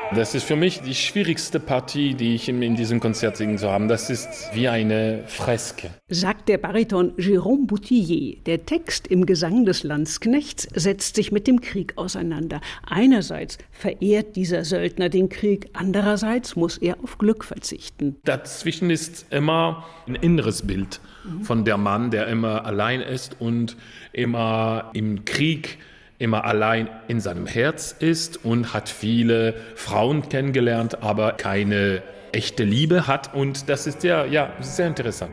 Das ist für mich die schwierigste Partie, die ich in diesem Konzert singen zu haben. Das ist wie eine Freske. Sagt der Bariton Jérôme Boutillier. Der Text im Gesang des Landsknechts setzt sich mit dem Krieg auseinander. Einerseits verehrt dieser Söldner den Krieg, andererseits muss er auf Glück verzichten. Dazwischen ist immer ein inneres Bild von der Mann, der immer allein ist und immer im Krieg immer allein in seinem Herz ist und hat viele Frauen kennengelernt, aber keine echte Liebe hat. Und das ist ja sehr interessant.